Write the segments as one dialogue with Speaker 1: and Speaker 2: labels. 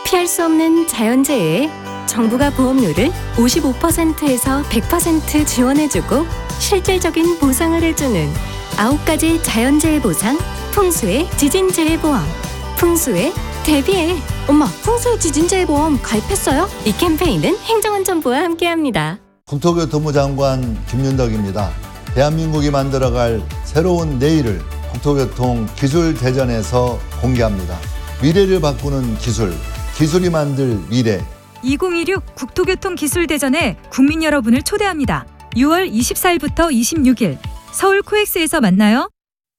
Speaker 1: 피할 수 없는 자연재해에 정부가 보험료를 55%에서 100% 지원해주고 실질적인 보상을 해주는 9가지 자연재해 보상, 풍수의 지진재해보험. 풍수에 대비해. 엄마, 풍수의 지진재해보험 가입했어요? 이 캠페인은 행정안전부와 함께합니다.
Speaker 2: 국토교통부 장관 김윤덕입니다. 대한민국이 만들어갈 새로운 내일을 국토교통기술대전에서 공개합니다. 미래를 바꾸는 기술, 기술이 만들 미래.
Speaker 3: 2016 국토교통기술대전에 국민 여러분을 초대합니다. 6월 24일부터 26일 서울 코엑스에서 만나요.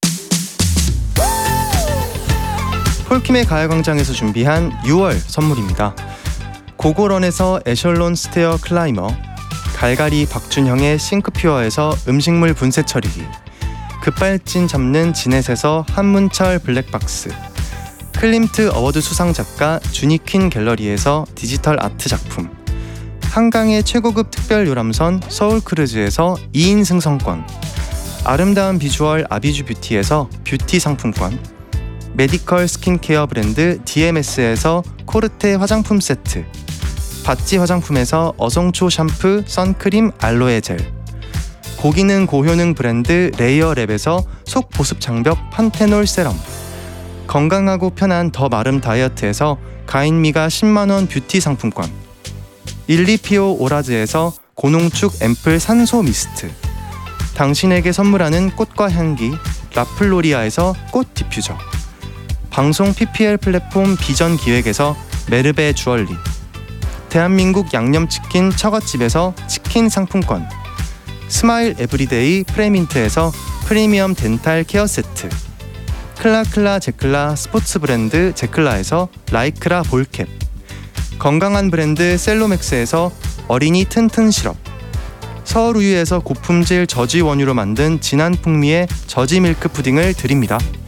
Speaker 4: 폴킴의 가야광장에서 준비한 6월 선물입니다. 고고런에서 에셜론 스테어 클라이머, 갈갈이 박준형의 싱크퓨어에서 음식물 분쇄 처리기, 급발진 잡는 지넷에서 한문철 블랙박스, 클림트 어워드 수상 작가 주니퀸 갤러리에서 디지털 아트 작품, 한강의 최고급 특별 요람선 서울크루즈에서 2인 승선권, 아름다운 비주얼 아비주 뷰티에서 뷰티 상품권, 메디컬 스킨케어 브랜드 DMS에서 코르테 화장품 세트, 바찌 화장품에서 어성초 샴푸, 선크림, 알로에 젤, 고기능 고효능 브랜드 레이어랩에서 속 보습 장벽 판테놀 세럼, 건강하고 편한 더 마름 다이어트에서 가인미가 10만원 뷰티 상품권, 일리피오 오라즈에서 고농축 앰플 산소 미스트, 당신에게 선물하는 꽃과 향기 라플로리아에서 꽃 디퓨저, 방송 PPL 플랫폼 비전 기획에서 메르베 주얼리, 대한민국 양념치킨 처갓집에서 치킨 상품권, 스마일 에브리데이 프레민트에서 프리미엄 덴탈 케어 세트, 클라클라 제클라 스포츠 브랜드 제클라에서 라이크라 볼캡, 건강한 브랜드 셀로맥스에서 어린이 튼튼 시럽, 서울우유에서 고품질 저지 원유로 만든 진한 풍미의 저지 밀크 푸딩을 드립니다.